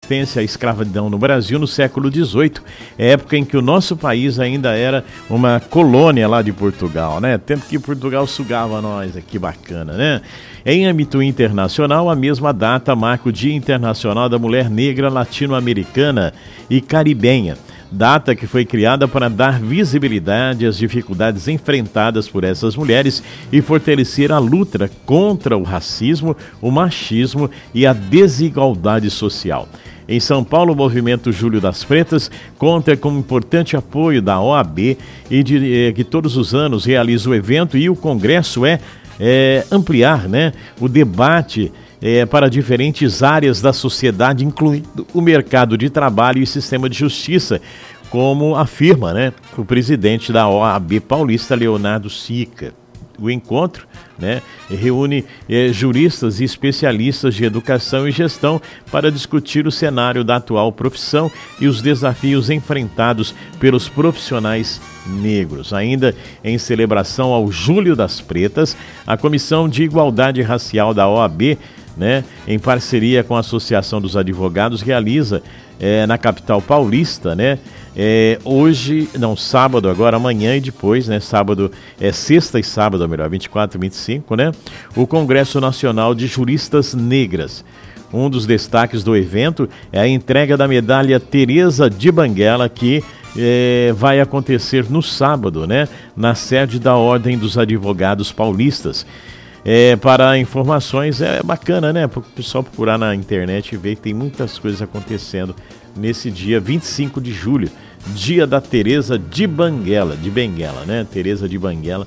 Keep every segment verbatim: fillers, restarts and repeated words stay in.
resistência à escravidão no Brasil no século dezoito, época em que o nosso país ainda era uma colônia lá de Portugal, né? Tempo que Portugal sugava nós, que bacana, né? Em âmbito internacional, a mesma data marca o Dia Internacional da Mulher Negra Latino-Americana e Caribenha, data que foi criada para dar visibilidade às dificuldades enfrentadas por essas mulheres e fortalecer a luta contra o racismo, o machismo e a desigualdade social. Em São Paulo, o movimento Julho das Pretas conta com um importante apoio da O A B e de, eh, que todos os anos realiza o evento, e o congresso é, é ampliar, né, o debate É, para diferentes áreas da sociedade, incluindo o mercado de trabalho e sistema de justiça, como afirma, né, o presidente da O A B paulista, Leonardo Sica. O encontro, né, reúne é, juristas e especialistas de educação e gestão para discutir o cenário da atual profissão e os desafios enfrentados pelos profissionais negros. Ainda em celebração ao Julho das Pretas, a Comissão de Igualdade Racial da O A B, né, em parceria com a Associação dos Advogados, realiza é, na capital paulista, né, é, hoje, não, sábado agora, amanhã e depois, né, sábado, é sexta e sábado, melhor, vinte e quatro e vinte e cinco, né, o Congresso Nacional de Juristas Negras. Um dos destaques do evento é a entrega da medalha Teresa de Banguela, que é, vai acontecer no sábado, né, na sede da Ordem dos Advogados Paulistas. É, para informações, é bacana, né? Para o pessoal procurar na internet e ver que tem muitas coisas acontecendo nesse dia vinte e cinco de julho, dia da Teresa de Banguela, de Benguela, né? Teresa de Banguela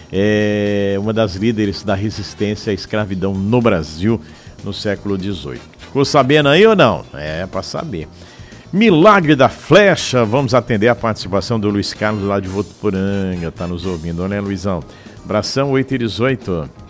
é uma das líderes da resistência à escravidão no Brasil no século dezoito. Ficou sabendo aí ou não? É, para saber. Milagre da Flecha, vamos atender a participação do Luiz Carlos lá de Votuporanga, tá nos ouvindo, né, Luizão? Abração, oito e dezoito.